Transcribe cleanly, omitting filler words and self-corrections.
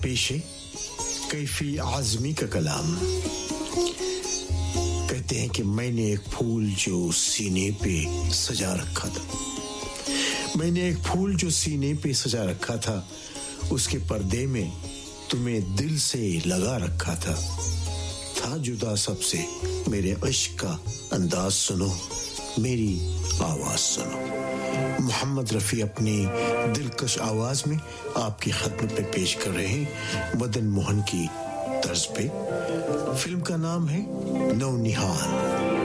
पेशे कैफी आजमी का कलाम। कहते हैं कि मैंने एक फूल जो सीने पे सजा रखा था, मैंने एक फूल जो सीने पे सजा रखा था, उसके पर्दे में तुम्हें दिल से लगा रखा था जुदा सबसे मेरे इश्क का अंदाज सुनो, मेरी आवाज सुनो। मोहम्मद रफी अपनी दिलकश आवाज में आपकी खिदमत में पेश कर रहे हैं मदन मोहन की तर्ज पे। फिल्म का नाम है नौनिहाल।